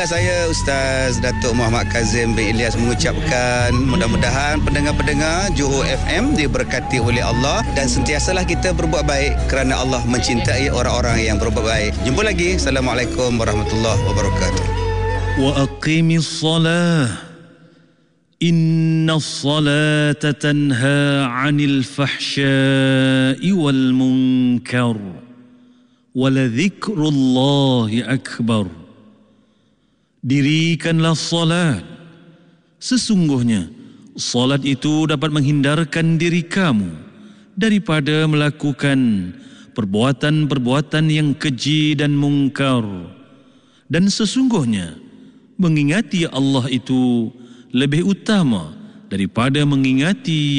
saya Ustaz Datuk Muhammad Kazim bin Ilyas mengucapkan mudah-mudahan pendengar-pendengar Johor FM diberkati oleh Allah dan sentiasalah kita berbuat baik kerana Allah mencintai orang-orang yang berbuat baik. Jumpa lagi. Assalamualaikum warahmatullahi wabarakatuh. Wa aqimis salah. Inna salata tanha 'anil fahsya'i wal munkar. Wa la dzikrullahi akbar. Dirikanlah salat. Sesungguhnya salat itu dapat menghindarkan diri kamu daripada melakukan perbuatan-perbuatan yang keji dan mungkar. Dan sesungguhnya mengingati Allah itu lebih utama daripada mengingati